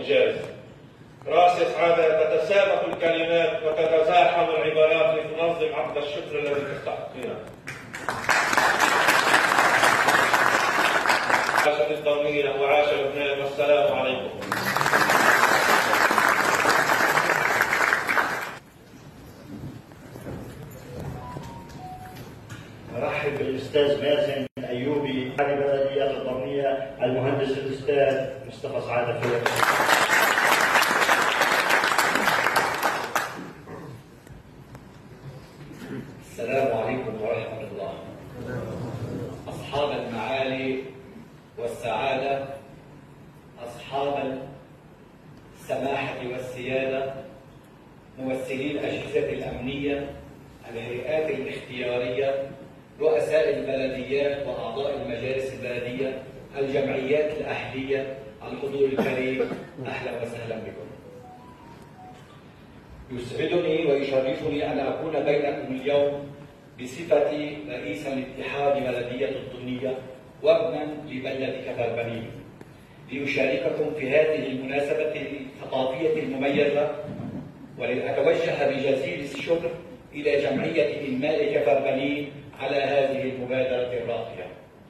والإنجاز. رأس سعادة، تتسابق الكلمات وتتزاحم العبارات لتنظم عقد الشكر الذي تستحقونه. عاشت الضمير وعاش لبنان، والسلام عليكم. نرحب بالاستاذ مازن ايوبي عن بلديات الضمنيه، المهندس الاستاذ مصطفى سعاده فيق. السلام عليكم ورحمه الله. اصحاب المعالي والسعاده، اصحاب السماحه والسياده، ممثلي الاجهزه الامنيه، الهيئات الاختياريه، رؤساء البلديات واعضاء المجالس البلديه، الجمعيات الاهليه، الحضور الكريم، اهلا وسهلا بكم. يسعدني ويشرفني ان اكون بينكم اليوم بصفتي رئيسا لاتحاد بلديه الضمنيه وابنا لبلده كفربنين، لأشارككم في هذه المناسبه الثقافيه المميزه، ولأتوجه بجزيل الشكر إلى جمعية إنماء كفربنين على هذه المبادرة الراقية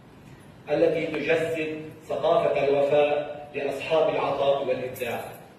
التي تجسد ثقافة الوفاء لأصحاب العطاء والإبداع.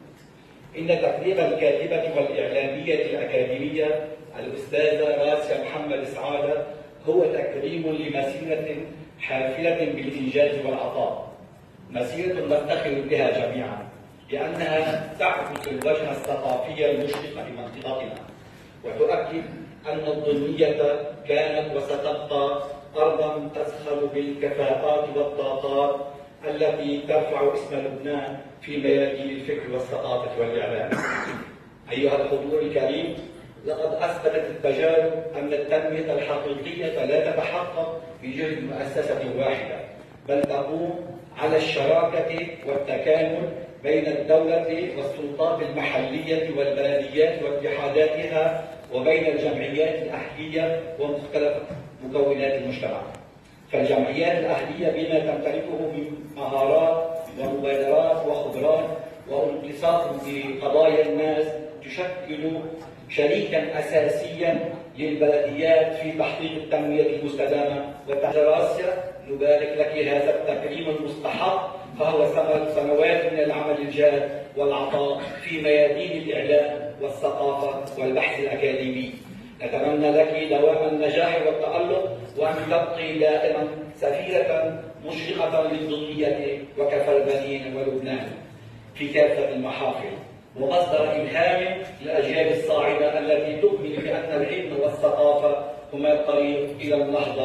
إن تقديم الكاتبة والإعلامية الأكاديمية الأستاذة راسيا محمد سعادة هو تكريم لمسيرة حافلة بالإنجاز والعطاء، مسيرة نفتخر بها جميعا لأنها تعكس الوجه الثقافي المشرق لمنطقتنا، وتؤكد أن الضمنية كانت وستبقى أرضا تزخر بالكفاءات والطاقات التي ترفع اسم لبنان في ميادين الفكر والثقافة والإعلام. أيها الحضور الكريم، لقد أثبتت التجارب أن التنمية الحقيقية لا تتحقق بجهد مؤسسة واحدة، بل تقوم على الشراكة والتكامل بين الدولة والسلطات المحلية والبلديات واتحاداتها، وبين الجمعيات الأهلية ومختلف مكونات المجتمع. فالجمعيات الأهلية بما تمتلكه من مهارات ومبادرات وخبرات وانتصاف بقضايا الناس تشكل شريكا أساسيا للبلديات في تحقيق التنمية المستدامة والتحراسية. نبارك لك هذا التكريم المستحق، فهو ثمرة سنوات من العمل الجاد والعطاء في ميادين الإعلام والثقافة والبحث الأكاديمي. نتمنى لك دوام النجاح والتألق، وأن تبقي دائما سفيرة مشرقة للضمنية وكفربنين ولبنان في كافة المحافل، ومصدر إلهام للأجيال الصاعدة التي تؤمن بأن العلم والثقافة هما الطريق إلى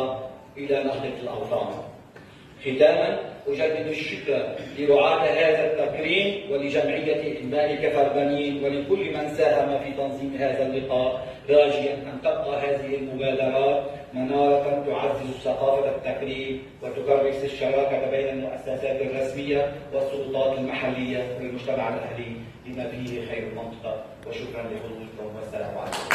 نهضة الأوطان. ختاما، أجدد الشكر لرعاة هذا التكريم ولجمعية إنماء كفربنين ولكل من ساهم في تنظيم هذا اللقاء، راجيا أن تبقى هذه المبادرات منارة تعزز ثقافة التكريم وتكرس الشراكة بين المؤسسات الرسمية والسلطات المحلية والمجتمع الأهلي لما فيه خير المنطقة. وشكرا لحضوركم، والسلام عليكم.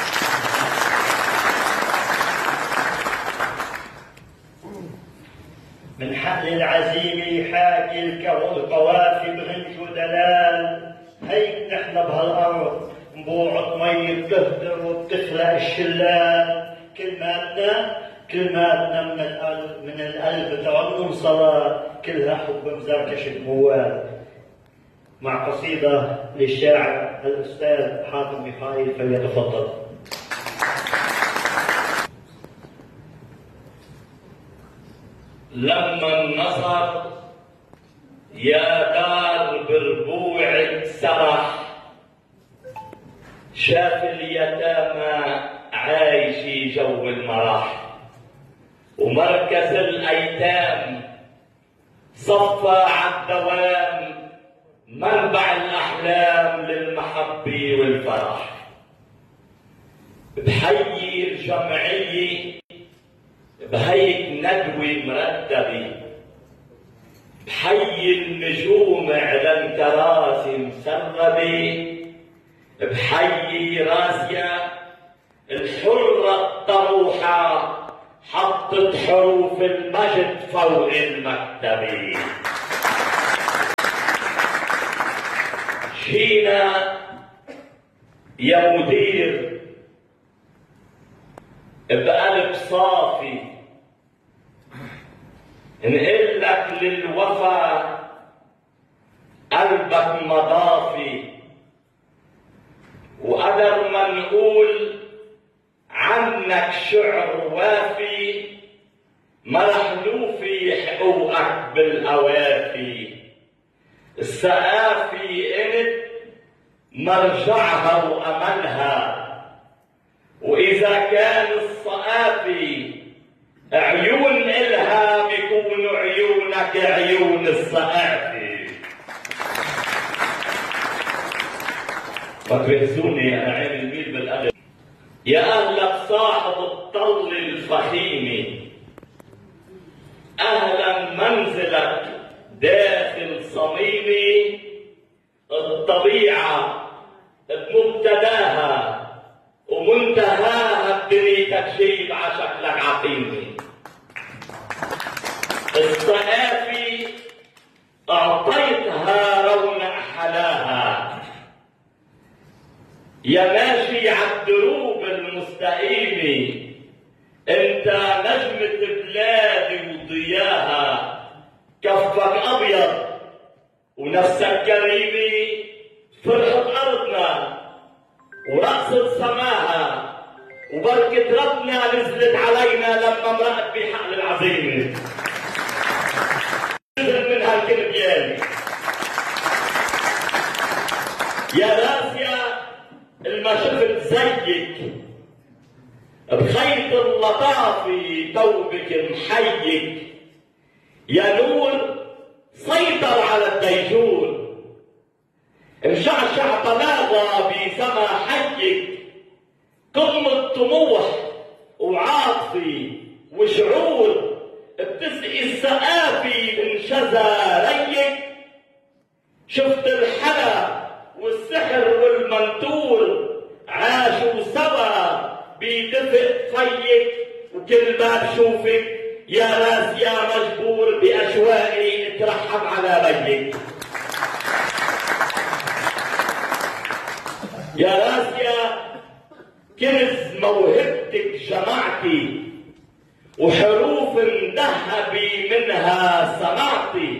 من حقل العزيمة حاكي القوافي بغنج ودلال، هيك نحن بهالأرض نبوعة مي بتهدر وبتخلق الشلال. كلماتنا من القلب ترنم صلاة، كلها حب مزركش الموال. مع قصيدة للشاعر الأستاذ حاتم ميخائيل، فليتفضل. لما النصر يا دار بربوعك سرح، شاف اليتامى عايشي جو المرح، ومركز الأيتام صفى عالدوام، منبع الأحلام للمحبة والفرح. بحيي الجمعية بهيك ندوة مرتبة، بحيي النجوم على الكراسي مسربة، بحيي راسيا الحرة الطروحة حطت حروف المجد فوق المكتبة. أنا يا مدير بقلب صافي نقول لك للوفا قلبك مضافي، وقدر ما نقول عنك شعر وافي ما رح نوفي حقوقك بالأوافي. السقافي انت مرجعها وأملها، وإذا كان الصقافي عيون إلها بيكونوا عيونك عيون الصقافي. فتركزوني أنا عين الميل بالقلب. يا أهلك صاحب الطل الفخيمة، أهلا منزلك داخل صميمي، الطبيعة بمبتداها ومنتهاها بدنيتك شيب عشكلك عقيمي. الصقافي أعطيتها رونق حلاها، يا ماشي عالدروب المستقيمة انت نجمة بلادي وضياها. كفك أبيض ونفسك كريمة، فرحة أرضنا ورقصة سماها، وبركة ربنا نزلت علينا لما مرقت بحقل العزيمة. نزل من هالكلبيان يا راسيا الما شفت زيك بخيط اللطافي توبك محيك، يا نور سيطر على الديجور مشعشع طلاغة بسما حيك. قمة طموح وعاطفي وشعور بتسقي السقافي من شذا ريك. شفت الحلا والسحر والمنتور عاشوا سوا بدفء فيك، وكل ما بشوفك يا راس يا مجبور بأشواقي اترحب على بيك. يا راسيا كنز موهبتك جمعتي، وحروف ذهبي منها صنعتي،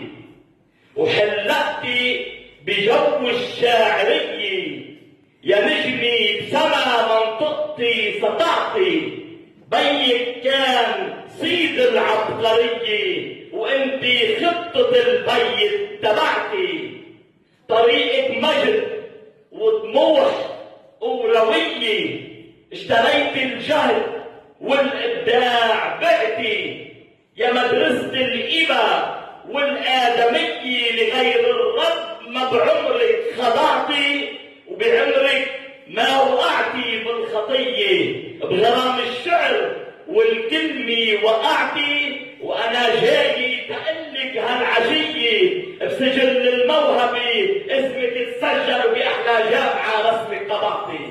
وحلقتي بجو الشاعرية. يا نجمي بسما منطقتي سطعتي، بيك كان سيد العبقرية وانتي خطة البيت تبعتي. طريقك مجد وطموح وروية، اشتريت الجهد والإبداع بعتي. يا مدرسة الإبا والآدمية لغير الرب ما بعمرك خضعتي، وبعمرك ما وقعتي بالخطية. بغرام الشعر والكلمة وقعتي، وأنا جاي تقلك هالعشية بسجل الموهبة اسمك تسجل بأحلى جامعة رسمك طبعتي.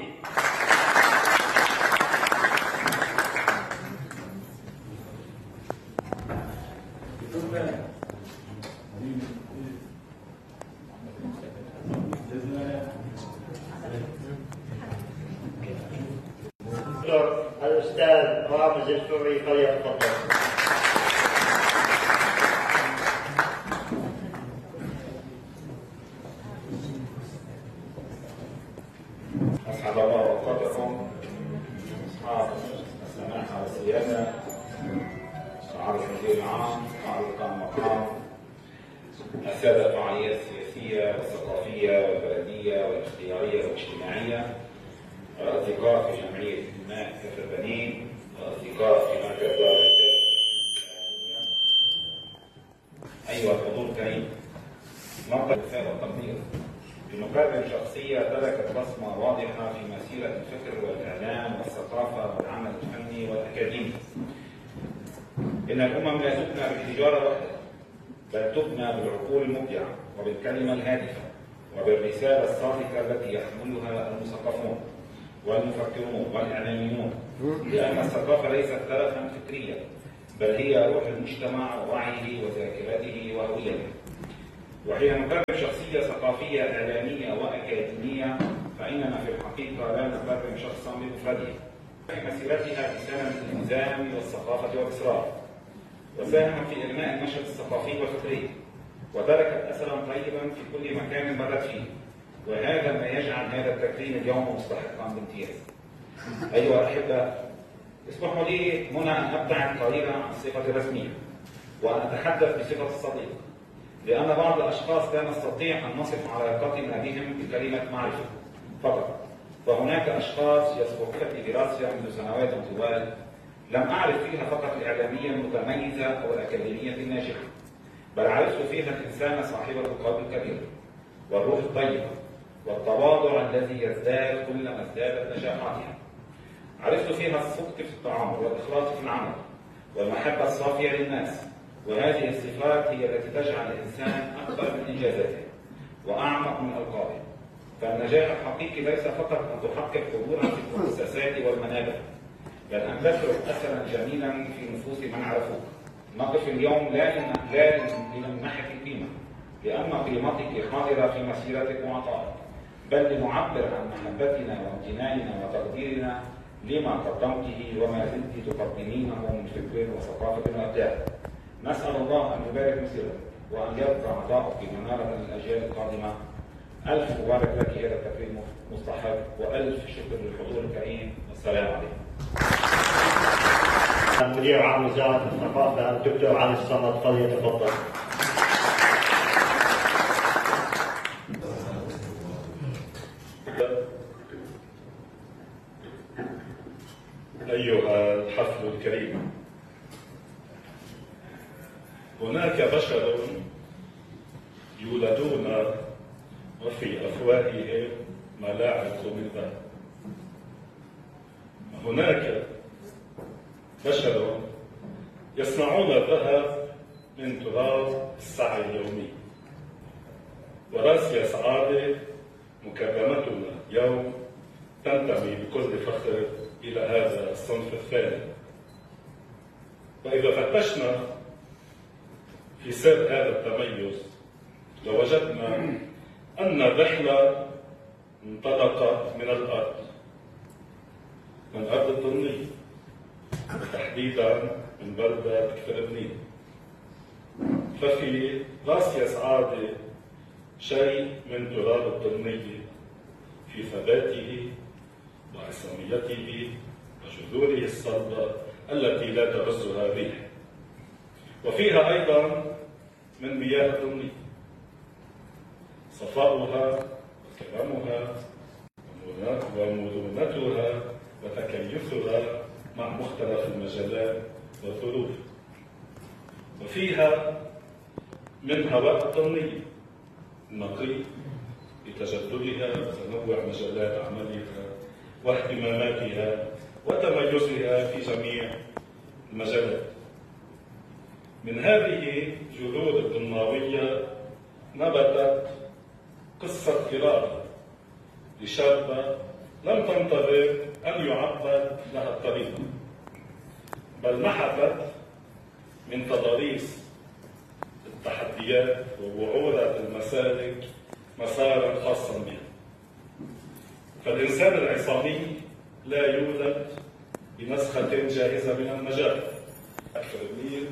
الأستاذ رامز الفوري فليتفضل. أسعد الله أوقاتكم أصحاب السماحة والسيادة، معالي المدير العام، معالي القائم مقام، السادة الفعاليات السياسية والثقافية والبلدية والاختيارية والاجتماعية، الأصدقاء في جمعية ماء كفر بنين، الأصدقاء في مركز دار الإفتاء. أيها الحضور الكريم، مبدأ الوفاء والتقدير بمقابل شخصية تركت بصمة واضحة في مسيرة الفكر والإعلام والثقافة والعمل الفني والأكاديمي. إن الأمم لا تبنى بالحجارة وحدها، بل تبنى بالعقول المبدعة وبالكلمة الهادفة وبالرسالة الصادقة التي يحملها المثقفون والمفكرون والإعلاميون، لأن الثقافة ليست ترفا فكريا، بل هي روح المجتمع ووعيه وذاكرته وهويته. وحين نقابل شخصية شخصية ثقافية إعلامية وأكاديمية فإننا في الحقيقة لا نكرم شخصا بمفرده. في مسيرتها بسنة الإلزام والثقافة والإصرار، وساهم في إغناء النشط الثقافي والفكري، وتركت أثرا طيبا في كل مكان مرت فيه، وهذا ما يجعل هذا التكريم اليوم مستحقا بامتياز. أيها الأحبة، اسمحوا لي هنا أن أبتعد قليلا عن الصفة الرسمية وأن أتحدث بصفة الصديق، لأن بعض الأشخاص لا نستطيع أن نصف علاقتنا بهم بكلمة معرفة فقط، فهناك أشخاص يسبقوني دراسة منذ سنوات طوال لم أعرف فيها فقط الإعلامية المتميزة أو الأكاديمية الناجحة، بل عرفت فيها الإنسان صاحب القلب الكبير والروح الطيبة والتواضع الذي يزداد كلما ازدادت نجاحاتها. عرفت فيها الصدق في التعامل والإخلاص في العمل والمحبة الصافية للناس، وهذه الصفات هي التي تجعل الإنسان أكبر من إنجازاته وأعمق من ألقابه. فالنجاح الحقيقي ليس فقط أن تحقق قبولا في المؤسسات والمنابر، بل أن تترك أثرا جميلا في نفوس من عرفوك. نقف اليوم لا لنمنحك القيمة لأن قيمتك حاضرة في مسيرتك وعطائك، بل لنعبر عن محبتنا وامتناننا وتقديرنا لما قدمته وما زلت تقدمينه من فكر وثقافة وإبداع. نسأل الله أن يبارك مسيرتك وأن يبقى عطاؤك منارة للأجيال القادمة. ألف مبارك لك، هذا التكريم مستحق، وألف شكر للحضور الكريم، والسلام عليكم. مدير عام وزارة الثقافة الدكتور علي الصمد فليتفضل. أيها الحفل الكريم، هناك بشر يولدون وفي أفواههم ملاعق من ذهب، هناك بشر يصنعون الذهب من تراب السعي اليومي، وراسيا سعادة مكرمتنا اليوم تنتمي بكل فخر إلى هذا الصنف الثاني. وإذا فتشنا في سر هذا التميز لوجدنا أن الرحلة انطلقت من الأرض، من أرض الطنية، وتحديدا من بلدة كفربنين. ففي راسيا سعادة شيء من تراب الطنية في ثباته وعصاميته وجذوره الصلبة التي لا تهزها الريح، وفيها أيضا من مياه الطنية صفاؤها وكرمها ومرونتها وتكيفها مع مختلف المجالات والظروف، وفيها من هواء الطنية النقي بتجددها وتنوع مجالات عملها واهتماماتها وتميزها في جميع المجالات. من هذه جذور الطناوية نبتت قصة إرادة لشابة لم تنتظر أن يعبد لها الطريق، بل نحتت من تضاريس التحديات ووعورة المسالك مسارا خاصا بها. فالإنسان العصامي لا يولد بنسخة جاهزة من النجاح. أكثر منير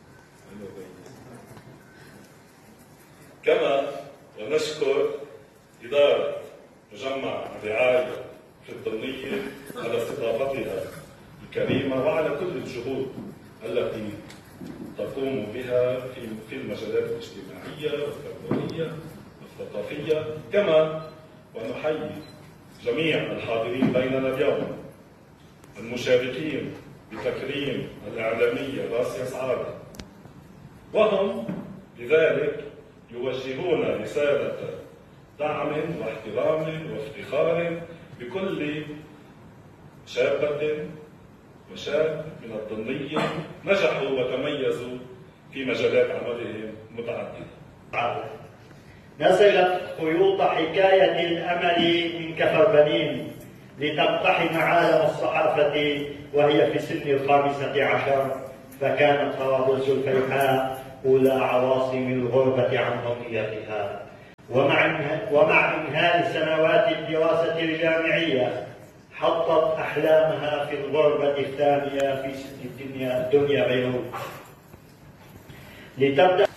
كما ونشكر إدارة مجمع الرعاية في الطنية على استضافتها الكريمة وعلى كل الجهود التي تقوم بها في المجالات الاجتماعية والتربوية والثقافية. كما ونحيي جميع الحاضرين بيننا اليوم المشاركين بتكريم الإعلامية راسيا سعادة، وهم لذلك يوجهون رسالة دعم واحترام وافتخار بكل شابة وشاب من الطنية نجحوا وتميزوا في مجالات عملهم متعددة. نزلت خيوط حكاية الأمل من كفربنين لتقتحم عالم الصحافة وهي في سن 15، فكانت طرابلس الفيحاء أولى عواصم الغربة عن قضيتها. ومع إنهاء سنوات الدراسة الجامعية حطت أحلامها في الغربة الثانية في دنيا بيروت لتبدأ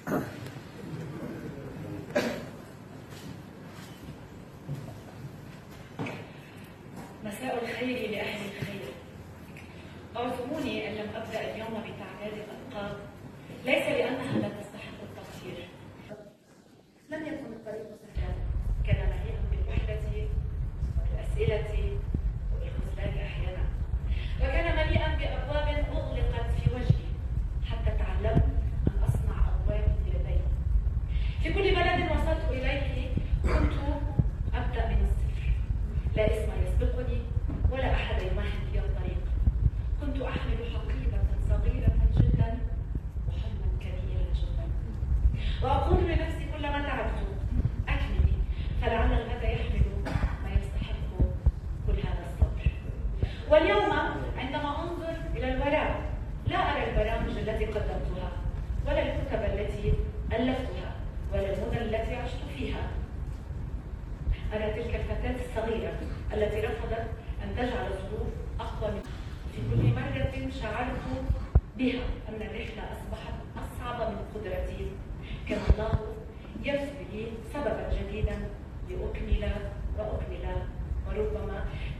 مساء الخير لأهل الخير. اعذروني إن لم أبدأ اليوم بتعداد الألقاب، ليس لأنها لا تستحق التقدير. لم يكن الطريق سهلا، كان مليئا بالوحدة والأسئلة والخذلان أحيانا، وكان مليئا بأبواب أغلقت في وجهي حتى تعلمت أن أصنع أبواب بيدي. في كل بلد وصلت إليه كنت أبدأ من الصفر، لا اسم يسبقني ولا أحد يمهد لي الطريق. كنت أحمل حقيبة صغيرة جدا وحلما كبيرا جدا، وأقول لنفسي كلما تعبت أكملي، فلعل الغد يحمل ما يستحق كل هذا الصبر. واليوم عندما أنظر إلى الوراء لا أرى البرامج التي قدمتها ولا الكتب التي ألفتها ولا المدن التي عشت فيها. أرى تلك الفتاة الصغيرة التي رفضت أن تجعل الظروف أقوى منها. في كل مرة شعرت بها أن الرحلة أصبحت أصعب من قدرتي، كان الله يرسل لي سببا جديدا لأكمل